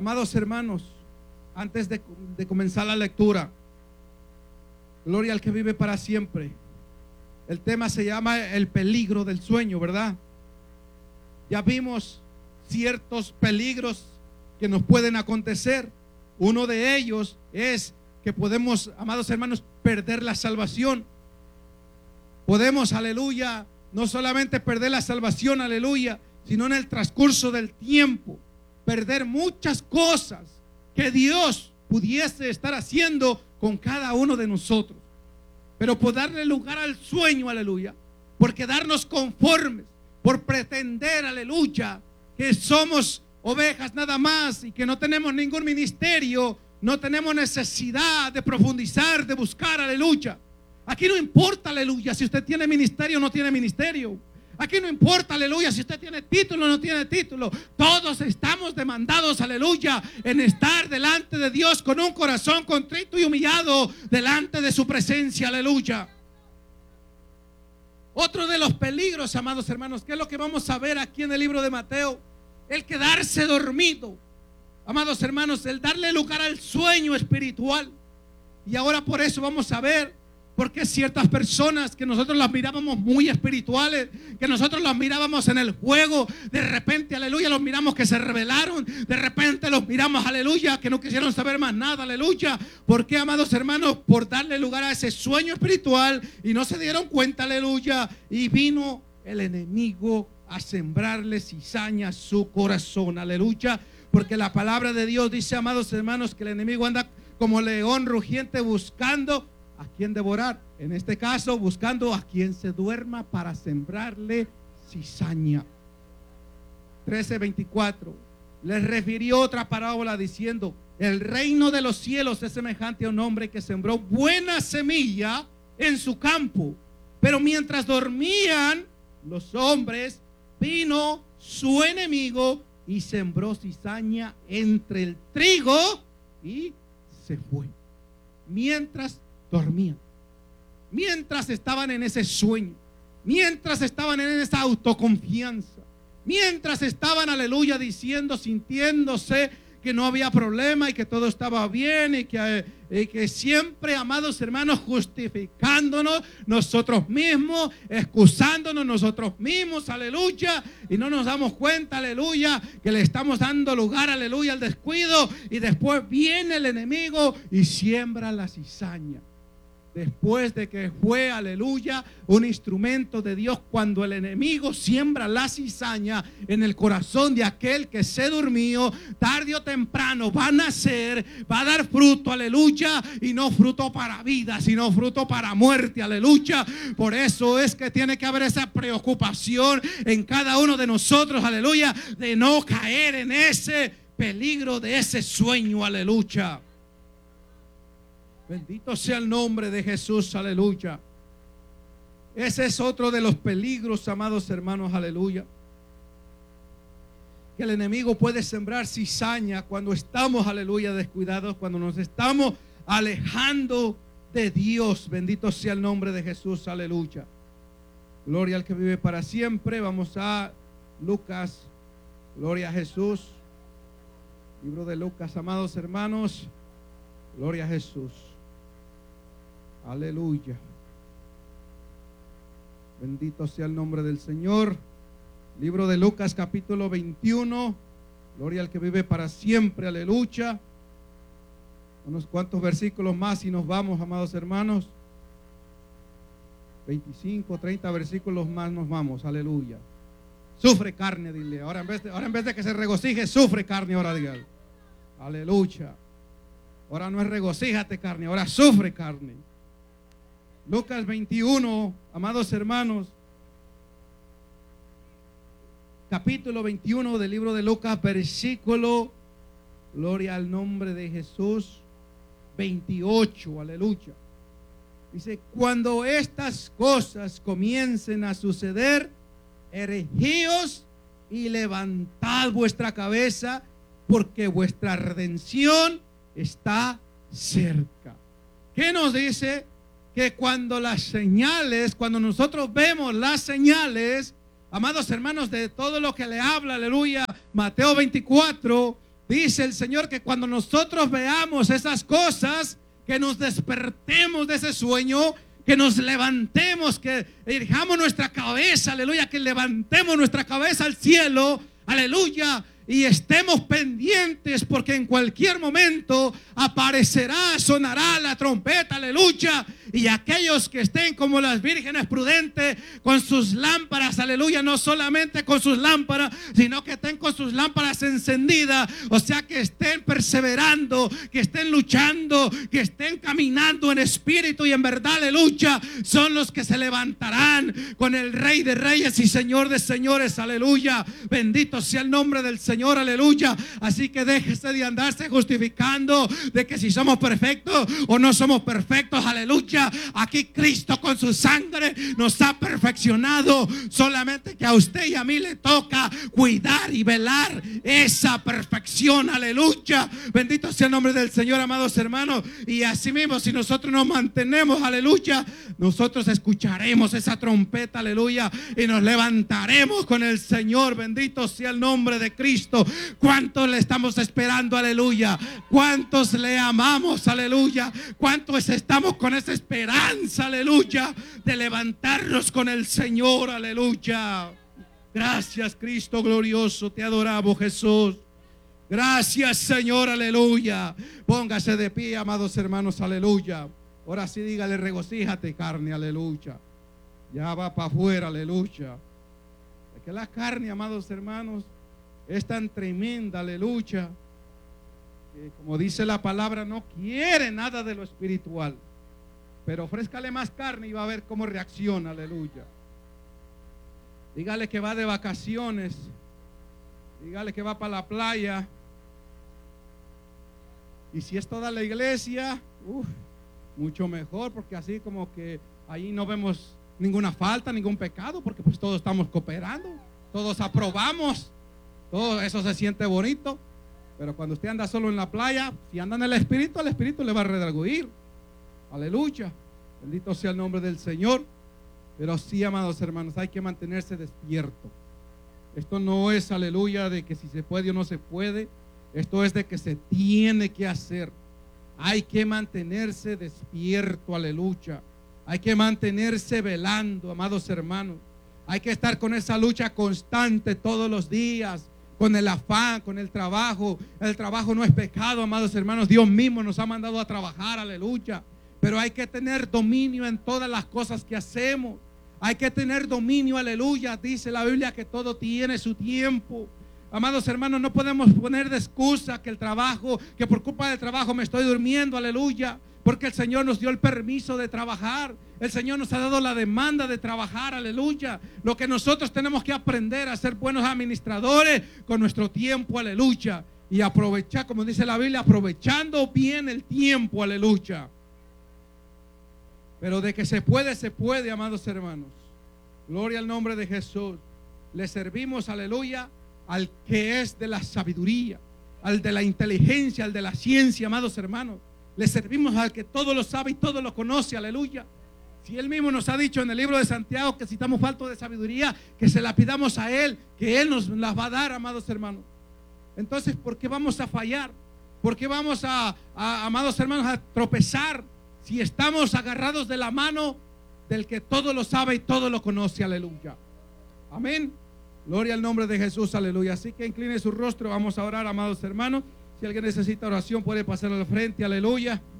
Amados hermanos, antes de comenzar la lectura, gloria al que vive para siempre. El tema se llama el peligro del sueño, ¿verdad? Ya vimos ciertos peligros que nos pueden acontecer. Uno de ellos es que podemos, amados hermanos, perder la salvación. Podemos, aleluya, no solamente perder la salvación, aleluya, sino en el transcurso del tiempo perder muchas cosas que Dios pudiese estar haciendo con cada uno de nosotros. Pero por darle lugar al sueño, aleluya, por quedarnos conformes, por pretender, aleluya, que somos ovejas nada más y que no tenemos ningún ministerio, no tenemos necesidad de profundizar, de buscar, aleluya. Aquí no importa, aleluya, si usted tiene ministerio o no tiene ministerio. Aquí no importa, aleluya, si usted tiene título o no tiene título. Todos estamos demandados, aleluya, en estar delante de Dios con un corazón contrito y humillado delante de su presencia, aleluya. Otro de los peligros, amados hermanos, que es lo que vamos a ver aquí en el libro de Mateo, el quedarse dormido. Amados hermanos, el darle lugar al sueño espiritual. Y ahora por eso vamos a ver porque ciertas personas que nosotros las mirábamos muy espirituales, que nosotros las mirábamos en el juego, de repente, aleluya, los miramos que se rebelaron, de repente los miramos, aleluya, que no quisieron saber más nada, aleluya. ¿Por qué, amados hermanos? Por darle lugar a ese sueño espiritual y no se dieron cuenta, aleluya, y vino el enemigo a sembrarle cizaña a su corazón, aleluya. Porque la palabra de Dios dice, amados hermanos, que el enemigo anda como león rugiente buscando a quien devorar, en este caso buscando a quien se duerma para sembrarle cizaña. 13:24 les refirió otra parábola diciendo: el reino de los cielos es semejante a un hombre que sembró buena semilla en su campo, pero mientras dormían los hombres, vino su enemigo y sembró cizaña entre el trigo y se fue. Mientras dormían, mientras estaban en ese sueño, mientras estaban en esa autoconfianza, mientras estaban, aleluya, diciendo, sintiéndose que no había problema y que todo estaba bien y que siempre, amados hermanos, justificándonos nosotros mismos, excusándonos nosotros mismos, aleluya, y no nos damos cuenta, aleluya, que le estamos dando lugar, aleluya, al descuido, y después viene el enemigo y siembra la cizaña. Después de que fue, aleluya, un instrumento de Dios, cuando el enemigo siembra la cizaña en el corazón de aquel que se durmió, tarde o temprano va a nacer, va a dar fruto, aleluya, y no fruto para vida, sino fruto para muerte, aleluya. Por eso es que tiene que haber esa preocupación en cada uno de nosotros, aleluya, de no caer en ese peligro de ese sueño, aleluya. Bendito sea el nombre de Jesús, aleluya. Ese es otro de los peligros, amados hermanos, aleluya. Que el enemigo puede sembrar cizaña cuando estamos, aleluya, descuidados, cuando nos estamos alejando de Dios. Bendito sea el nombre de Jesús, aleluya. Gloria al que vive para siempre. Vamos a Lucas, gloria a Jesús. Libro de Lucas, amados hermanos, gloria a Jesús. Aleluya. Bendito sea el nombre del Señor. Libro de Lucas, capítulo 21. Gloria al que vive para siempre. Aleluya. Unos cuantos versículos más y nos vamos, amados hermanos. 25, 30 versículos más nos vamos. Aleluya. Sufre carne, dile. Ahora en vez de que se regocije, sufre carne. Ahora dígale. Aleluya. Ahora no es regocíjate carne, ahora sufre carne. Lucas 21, amados hermanos, capítulo 21 del libro de Lucas, versículo, gloria al nombre de Jesús, 28, aleluya. Dice: cuando estas cosas comiencen a suceder, erigíos y levantad vuestra cabeza, porque vuestra redención está cerca. ¿Qué nos dice? Que cuando las señales, cuando nosotros vemos las señales, amados hermanos, de todo lo que le habla, aleluya, Mateo 24, Dice el Señor que cuando nosotros veamos esas cosas, que nos despertemos de ese sueño, que nos levantemos, que erjamos nuestra cabeza, aleluya, que levantemos nuestra cabeza al cielo, aleluya, y estemos pendientes, porque en cualquier momento aparecerá, sonará la trompeta, aleluya. Y aquellos que estén como las vírgenes prudentes con sus lámparas, aleluya, no solamente con sus lámparas, sino que estén con sus lámparas encendidas, o sea, que estén perseverando, que estén luchando, que estén caminando en espíritu y en verdad, aleluya, son los que se levantarán con el Rey de Reyes y Señor de Señores, aleluya. Bendito sea el nombre del Señor, aleluya. Así que déjese de andarse justificando de que si somos perfectos o no somos perfectos, aleluya. Aquí Cristo con su sangre nos ha perfeccionado, solamente que a usted y a mí le toca cuidar y velar esa perfección, aleluya. Bendito sea el nombre del Señor, amados hermanos. Y así mismo, si nosotros nos mantenemos, aleluya, nosotros escucharemos esa trompeta, aleluya, y nos levantaremos con el Señor. Bendito sea el nombre de Cristo. ¿Cuántos le estamos esperando, aleluya? ¿Cuántos le amamos, aleluya? ¿Cuántos estamos con esa esperanza, aleluya, de levantarnos con el Señor, aleluya? Gracias, Cristo glorioso, te adoramos, Jesús. Gracias, Señor, aleluya. Póngase de pie, amados hermanos, aleluya. Ahora sí, dígale, regocíjate, carne, aleluya. Ya va para afuera, aleluya. Es que la carne, amados hermanos, es tan tremenda, aleluya, que como dice la palabra, no quiere nada de lo espiritual. Pero ofrézcale más carne y va a ver cómo reacciona, aleluya. Dígale que va de vacaciones, dígale que va para la playa, y si es toda la iglesia, mucho mejor, porque así como que ahí no vemos ninguna falta, ningún pecado, porque pues todos estamos cooperando, todos aprobamos, todo eso se siente bonito. Pero cuando usted anda solo en la playa, si anda en el Espíritu le va a redarguir, aleluya. Bendito sea el nombre del Señor. Pero sí, amados hermanos, hay que mantenerse despierto. Esto no es, aleluya, de que si se puede o no se puede. Esto es de que se tiene que hacer. Hay que mantenerse despierto, aleluya. Hay que mantenerse velando, amados hermanos. Hay que estar con esa lucha constante todos los días, con el afán, con el trabajo. El trabajo no es pecado, amados hermanos. Dios mismo nos ha mandado a trabajar, aleluya. Pero hay que tener dominio en todas las cosas que hacemos. Hay que tener dominio, aleluya. Dice la Biblia que todo tiene su tiempo. Amados hermanos, no podemos poner de excusa que el trabajo, que por culpa del trabajo me estoy durmiendo, aleluya. Porque el Señor nos dio el permiso de trabajar. El Señor nos ha dado la demanda de trabajar, aleluya. Lo que nosotros tenemos que aprender a ser buenos administradores con nuestro tiempo, aleluya. Y aprovechar, como dice la Biblia, aprovechando bien el tiempo, aleluya. Pero de que se puede, amados hermanos. Gloria al nombre de Jesús. Le servimos, aleluya, al que es de la sabiduría, al de la inteligencia, al de la ciencia, amados hermanos. Le servimos al que todo lo sabe y todo lo conoce, aleluya. Si Él mismo nos ha dicho en el libro de Santiago que si estamos faltos de sabiduría, que se la pidamos a Él, que Él nos la va a dar, amados hermanos. Entonces, ¿por qué vamos a fallar? ¿Por qué vamos amados hermanos, a tropezar si estamos agarrados de la mano del que todo lo sabe y todo lo conoce, aleluya? Amén. Gloria al nombre de Jesús, aleluya. Así que incline su rostro, vamos a orar, amados hermanos. Si alguien necesita oración puede pasar al frente, aleluya.